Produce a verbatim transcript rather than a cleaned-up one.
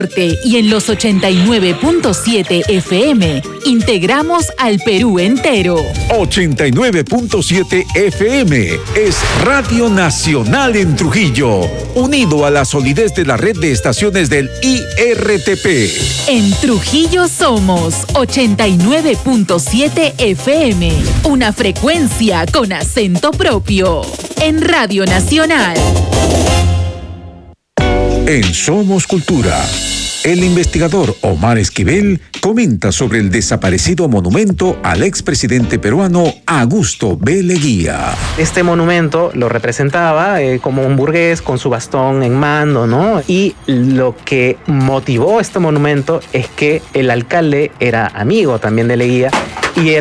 Y en los ochenta y nueve punto siete F M, integramos al Perú entero. ochenta y nueve punto siete F M es Radio Nacional en Trujillo, unido a la solidez de la red de estaciones del I R T P. En Trujillo somos ochenta y nueve punto siete F M, una frecuencia con acento propio. En Radio Nacional. En Somos Cultura, el investigador Omar Esquivel comenta sobre el desaparecido monumento al expresidente peruano Augusto B. Leguía. Este monumento lo representaba eh, como un burgués con su bastón en mano, ¿no? Y lo que motivó este monumento es que el alcalde era amigo también de Leguía y